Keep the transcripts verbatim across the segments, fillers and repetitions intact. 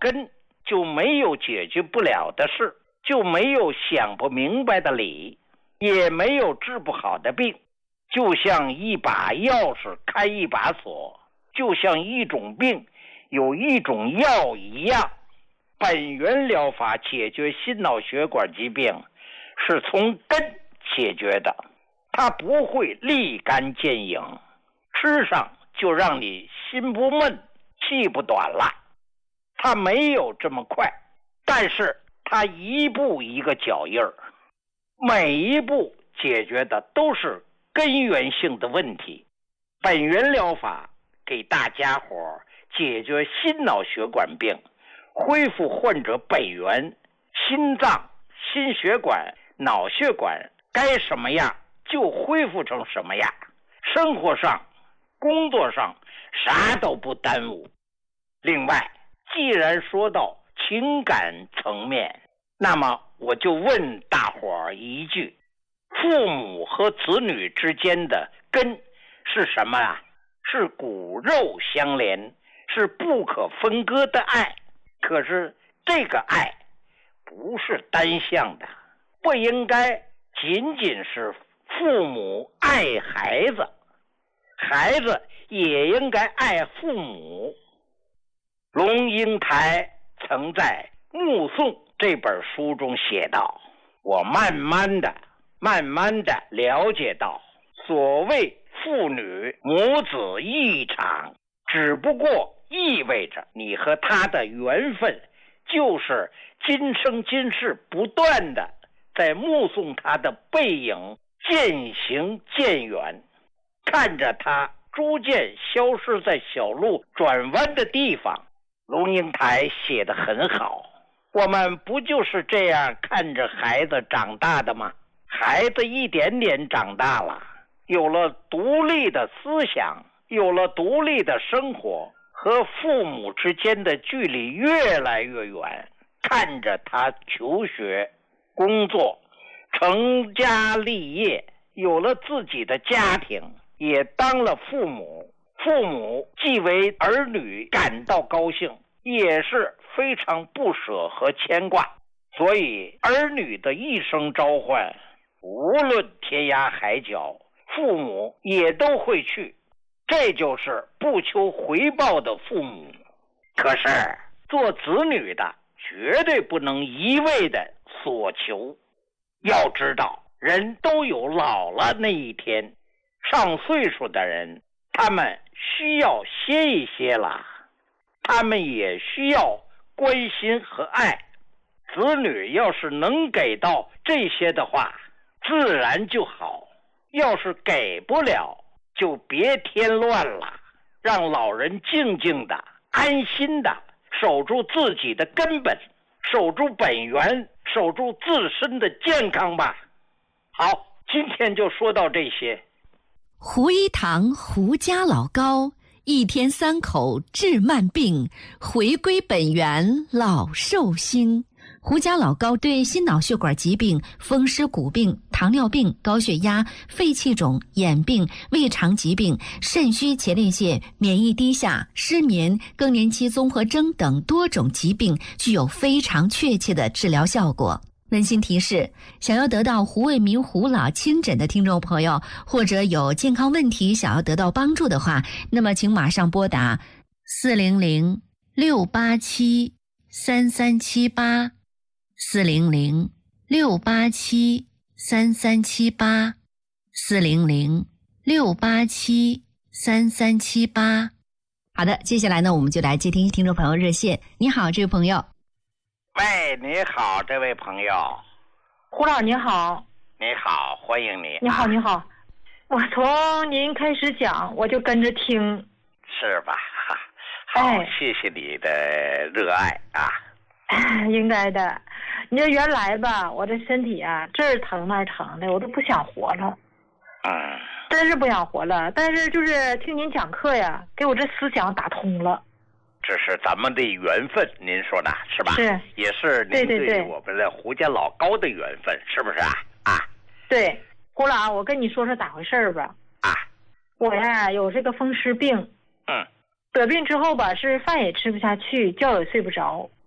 根，就没有解决不了的事，就没有想不明白的理，也没有治不好的病。就像一把钥匙开一把锁，就像一种病有一种药一样。本源疗法解决心脑血管疾病是从根解决的，它不会立竿见影，吃上就让你心不闷气不短了。它没有这么快，但是它一步一个脚印儿，每一步解决的都是根源性的问题。本源疗法给大家伙解决心脑血管病，恢复患者本源，心脏、心血管、脑血管该什么样就恢复成什么样，生活上、工作上啥都不耽误。另外，既然说到情感层面，那么我就问大伙儿一句，父母和子女之间的根是什么啊？是骨肉相连，是不可分割的爱。可是这个爱不是单向的，不应该仅仅是父母爱孩子，孩子也应该爱父母。龙应台曾在《目送》这本书中写道，我慢慢的慢慢的了解到，所谓父女母子一场，只不过意味着你和他的缘分就是今生今世不断的在目送他的背影渐行渐远，看着他逐渐消失在小路转弯的地方。龙应台写得很好，我们不就是这样看着孩子长大的吗？孩子一点点长大了，有了独立的思想，有了独立的生活，和父母之间的距离越来越远，看着他求学、工作、成家立业，有了自己的家庭，也当了父母。父母既为儿女感到高兴，也是非常不舍和牵挂。所以儿女的一声召唤，无论天涯海角，父母也都会去。这就是不求回报的父母。可是做子女的绝对不能一味的索求。要知道，人都有老了那一天，上岁数的人他们需要歇一歇了，他们也需要关心和爱。子女要是能给到这些的话，自然就好。要是给不了，就别添乱了，让老人静静的、安心的守住自己的根本，守住本源，守住自身的健康吧。好，今天就说到这些。 胡一堂胡家老高，一天三口治慢病，回归本源老寿星。胡家老高对心脑血管疾病、风湿骨病、糖尿病、高血压、肺气肿、眼病、胃肠疾病、肾虚前列腺、免疫低下、失眠、更年期综合征等多种疾病具有非常确切的治疗效果。温馨提示，想要得到胡卫民胡老亲诊的听众朋友，或者有健康问题想要得到帮助的话，那么请马上拨打四零零六八七三三七八四零零六八七三三七八四零零六八七三三七八。好的，接下来呢，我们就来接听听众朋友热线。你好，这位朋友。 喂，你好，这位朋友。 胡老你好。 你好，欢迎你。 你好，你好。我从您开始讲，我就跟着听。 是吧？好， 哎、 谢谢你的热爱啊。 应该的。你这原来吧，我这身体啊，这儿疼那儿疼的，我都不想活了。 嗯。 真是不想活了。但是就是听您讲课呀，给我这思想打通了。 这是咱们的缘分，您说呢？是吧？ 是， 也是您对我们的胡家老高的缘分，是不是啊？啊， 对，胡老，我跟你说说咋回事吧。 啊， 我呀有这个风湿病， 嗯， 得病之后吧，是饭也吃不下去，觉也睡不着，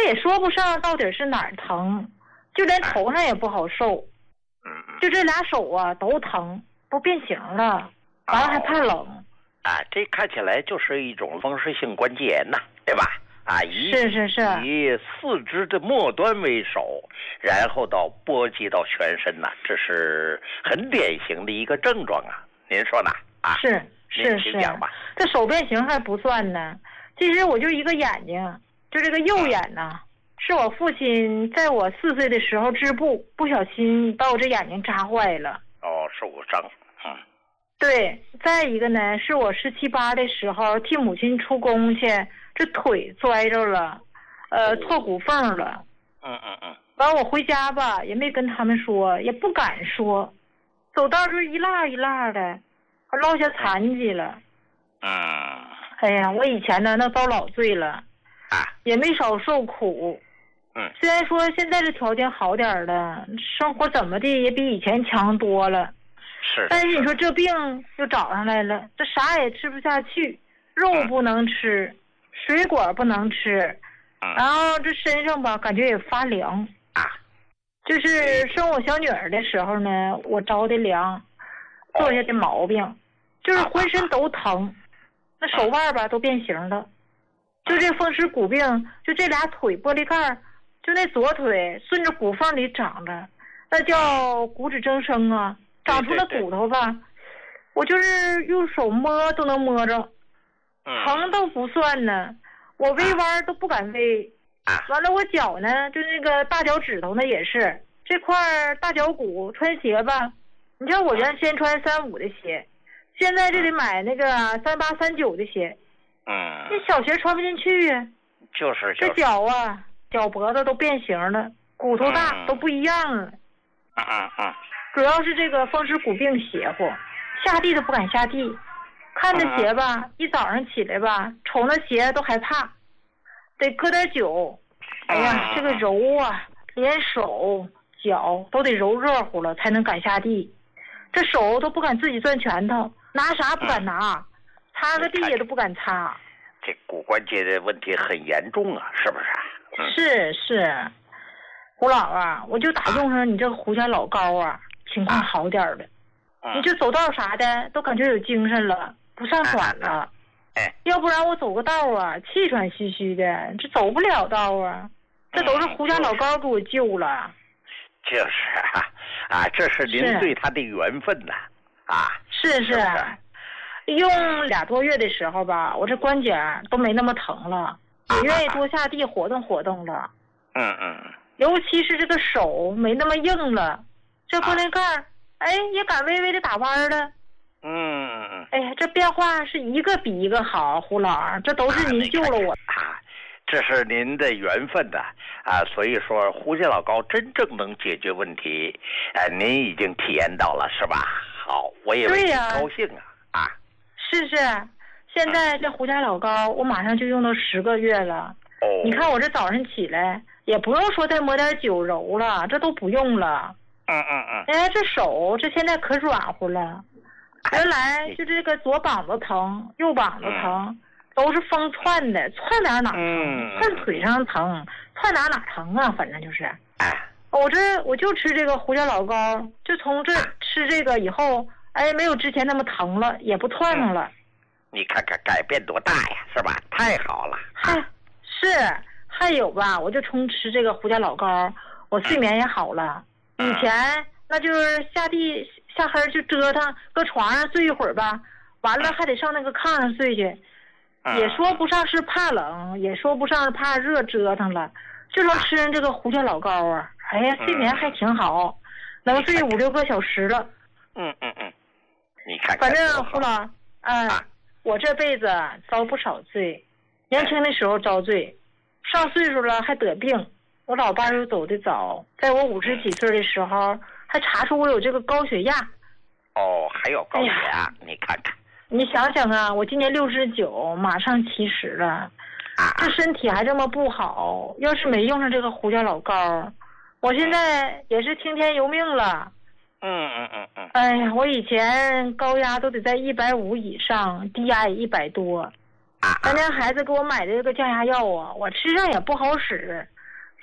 也说不上到底是哪儿疼，就连头上也不好受， 嗯， 就这俩手啊都疼，都变形了，完了还怕冷。 哦、啊，这看起来就是一种风湿性关节炎呐，对吧？啊，以是是是， 以四肢的末端为首，然后到波及到全身呐、啊，这是很典型的一个症状啊。您说呢？啊， 是是是，这手变形还不算呢。其实我就一个眼睛，就这个右眼呐、啊，是我父亲在我四岁的时候织布，不小心把我这眼睛扎坏了。 哦，受过伤。嗯。 对，再一个呢，是我十七八的时候替母亲出工去。这腿摔着了，呃，错骨缝了。 嗯嗯嗯。 完我回家吧，也没跟他们说，也不敢说，走道就一落一落的，还落下残疾了。 嗯。 哎呀，我以前呢，那遭老罪了， 啊， 也没少受苦。 嗯。 虽然说现在这条件好点了，生活怎么的也比以前强多了。 是。 但是你说这病又找上来了，这啥也吃不下去，肉不能吃。嗯，水果不能吃，然后这身上吧感觉也发凉啊。 就是生我小女儿的时候呢，我着的凉，坐下的毛病，就是浑身都疼，那手腕吧都变形了。就这风湿骨病，就这俩腿玻璃盖，就那左腿顺着骨缝里长着，那叫骨质增生啊，长出了骨头吧，我就是用手摸都能摸着。疼都不算呢，我微弯都不敢微。完了，我脚呢，就那个大脚趾头呢，也是这块大脚骨穿鞋吧。你像我原先穿三五的鞋，现在就得买那个三八三九的鞋。 嗯， 这小鞋穿不进去呀。 就是。 这脚啊，脚脖子都变形了，骨头大都不一样了。 嗯嗯嗯。 主要是这个风湿骨病邪乎，下地都不敢下地。看那鞋吧，嗯、一早上起来吧，瞅那鞋都害怕，得搁点酒。哎呀，这个揉啊，连手脚都得揉热乎了才能敢下地。这手都不敢自己攥拳头，拿啥不敢拿，嗯、擦个地也都不敢擦。 这骨关节的问题很严重啊，是不是？ 嗯、是是，胡老啊，我就打用上你这个胡家老膏啊，情况好点了。 嗯、 你这走道啥的都感觉有精神了。不上喘了， 哎， 要不然我走个道啊，气喘吁吁的，这走不了道啊，这都是胡家老高给我救了。 就是啊，啊，这是您对他的缘分呐，啊， 是是， 是用俩多月的时候吧，我这关节都没那么疼了，也愿意多下地活动活动了。 嗯嗯。 尤其是这个手没那么硬了，这玻璃盖儿，哎，也敢微微的打弯了。 嗯嗯嗯， 哎呀，这变化是一个比一个好，胡老，这都是您救了我啊！这是您的缘分呐啊！所以说，胡家老膏真正能解决问题，呃，您已经体验到了，是吧？好，我也为您高兴啊！啊， 是是，现在这胡家老膏，我马上就用到十个月了。 哦， 你看我这早上起来，也不用说再抹点酒揉了，这都不用了。 嗯嗯嗯。 哎，这手这现在可软乎了。原来就这个左膀子疼，右膀子疼，嗯、都是风窜的，窜哪哪疼， 嗯、 窜腿上疼，窜哪哪疼啊，反正就是。 哎， 我这我就吃这个胡椒老膏，就从这吃这个以后，哎，没有之前那么疼了，也不窜上了。 嗯、你看看改变多大呀，是吧？太好了。 还是还有吧，我就从吃这个胡椒老膏，我睡眠也好了。 嗯、 以前那就是下地。下黑就折腾，搁床上睡一会儿吧，完了还得上那个炕上睡去，也说不上是怕冷，也说不上是怕热折腾了，就说吃人这个胡椒老膏啊，哎呀，睡眠还挺好，能睡五六个小时了。 嗯嗯嗯，你看看。 反正胡老，嗯，我这辈子遭不少罪，年轻的时候遭罪，上岁数了还得病，我老伴又走得早，在我五十几岁的时候。还查出我有这个高血压， 哦，还有高血压，哎、你看看。 你想想啊，我今年六十九，马上七十了， 啊， 这身体还这么不好，要是没用上这个胡椒老膏，我现在也是听天由命了。 嗯嗯嗯嗯。 哎呀，我以前高压都得在一百五以上，低压也一百多。 啊。 咱家孩子给我买的这个降压药啊，我吃上也不好使。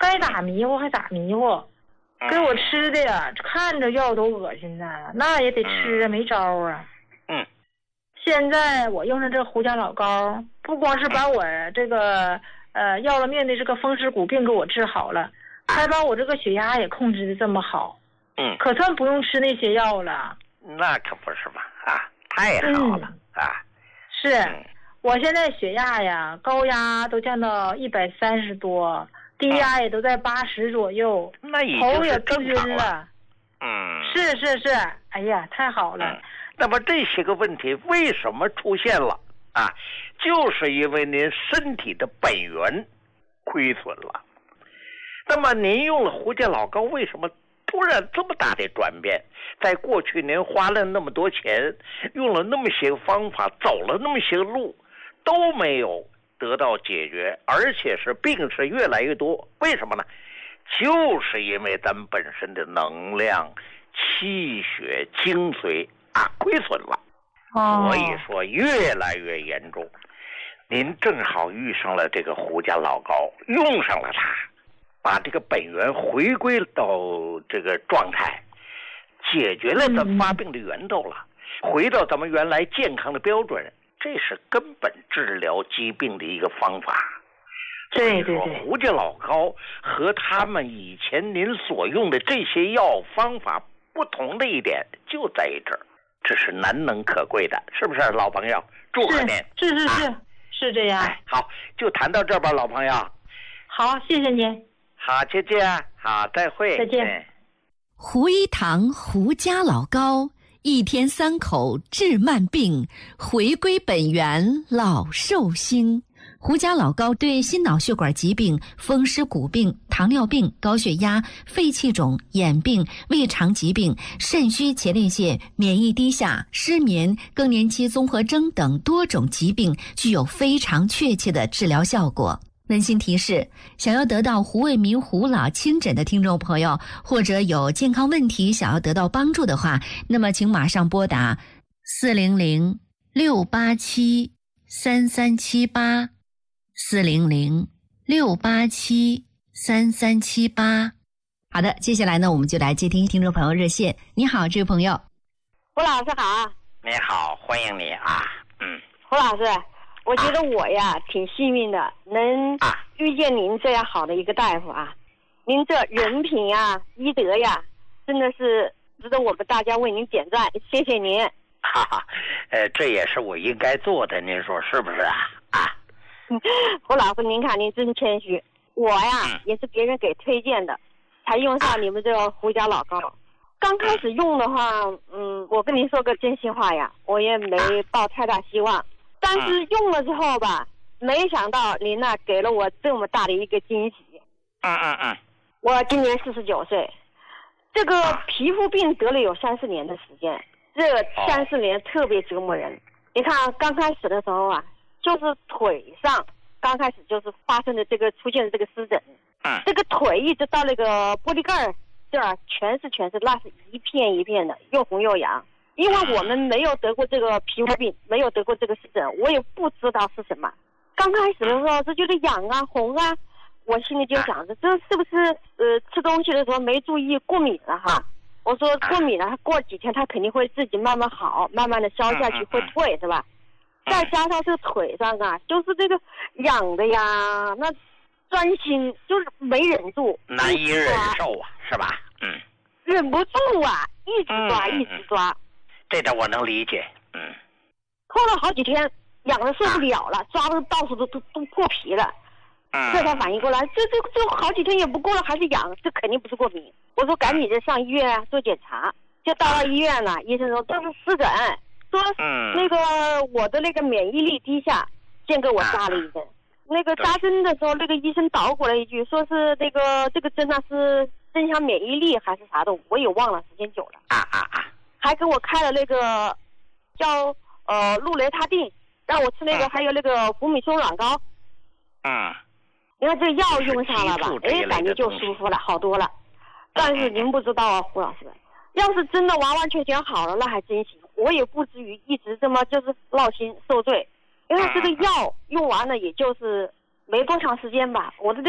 该咋迷糊还咋迷糊，给我吃的呀，看着药都恶心呢，那也得吃啊，没招啊。 嗯。 现在我用上这胡家老膏，不光是把我这个呃要了命的这个风湿骨病给我治好了，还把我这个血压也控制的这么好。 嗯。 可算不用吃那些药了。 那可不是嘛啊，太好了、嗯、啊！ 是、嗯，我现在血压呀，高压都降到一百三十多。低压也都在八十左右， 那已经是正常了。了嗯， 是是是，哎呀，太好了、嗯。 那么这些个问题为什么出现了啊？就是因为您身体的本源亏损了。那么您用了胡家老膏，为什么突然这么大的转变？在过去您花了那么多钱，用了那么些方法，走了那么些路，都没有得到解决，而且是病是越来越多，为什么呢？就是因为咱们本身的能量、气血、精髓啊亏损了， 哦、 所以说越来越严重。您正好遇上了这个胡家老膏，用上了它，把这个本源回归到这个状态，解决了咱们发病的源头了，嗯、回到咱们原来健康的标准。这是根本治疗疾病的一个方法。 对对对， 胡家老膏和他们以前您所用的这些药方法不同的一点就在于这儿，这是难能可贵的，是不是老朋友？祝贺您！ 是是是、啊、是这样、 哎。好，就谈到这儿吧，老朋友。 好，谢谢您。 好，再见。好，再会。 再见。 胡一堂胡家老膏。一天三口治慢病，回归本源老寿星。胡家老膏对心脑血管疾病、风湿骨病、糖尿病、高血压、肺气肿、眼病、胃肠疾病、肾虚前列腺、免疫低下、失眠、更年期综合征等多种疾病具有非常确切的治疗效果。温馨提示：想要得到胡卫民胡老亲诊的听众朋友，或者有健康问题想要得到帮助的话，那么请马上拨打四零零六八七三三七八四零零六八七三三七八。好的，接下来呢，我们就来接听听众朋友热线。你好，这位朋友。 胡老师好。 你好，欢迎你啊。嗯， 胡老师。我觉得我呀、啊、挺幸运的，能遇见您这样好的一个大夫啊！您这人品呀、医德呀，真的是值得我们大家为您点赞，谢谢您。 哈哈，呃，这也是我应该做的，您说是不是啊？啊， 胡老师，您看您真谦虚，我呀、嗯、也是别人给推荐的，才用上你们这个胡家老膏。刚开始用的话，嗯，我跟您说个真心话呀，我也没抱太大希望。但是用了之后吧，没想到您呢给了我这么大的一个惊喜。 嗯嗯嗯。 我今年四十九岁，这个皮肤病得了有三四年的时间，这三四年特别折磨人。你看刚开始的时候啊，就是腿上刚开始就是发生的这个出现的这个湿疹， 嗯， 这个腿一直到那个玻璃盖这儿全是全是，那是一片一片的，又红又痒。因为我们没有得过这个皮肤病，没有得过这个湿疹，我也不知道是什么。刚开始的时候是觉得痒啊、红啊，我心里就想着，这是不是呃吃东西的时候没注意过敏了哈？我说过敏了，过几天它肯定会自己慢慢好，慢慢的消下去会退，是吧？再加上这个腿上啊，就是这个痒的呀，那钻心就是没忍住， 难以忍受啊，是吧？嗯， 忍不住啊，一直抓，一直抓。 这点我能理解，嗯。 拖了好几天，痒的受不了了，啊、抓的到处都都都破皮了，嗯，这才反应过来，这这这好几天也不过了，还是痒，这肯定不是过敏。我说赶紧就上医院啊做检查，就到了医院了，医生说这是湿疹，说嗯那个我的那个免疫力低下，先给我扎了一针。那个扎针的时候，那个医生捣鼓了一句，说是那个这个针呢是增强免疫力还是啥的，我也忘了，时间久了。 啊啊啊！ 还给我开了那个叫呃氯雷他定，让我吃那个，嗯、还有那个福米松软膏。 嗯。 你看这药用上了吧，哎，感觉就舒服了，好多了。但是您不知道啊，胡老师，要是真的完完全全好了，那还真行，我也不至于一直这么就是闹心受罪。因为这个药用完了，也就是没多长时间吧，我的这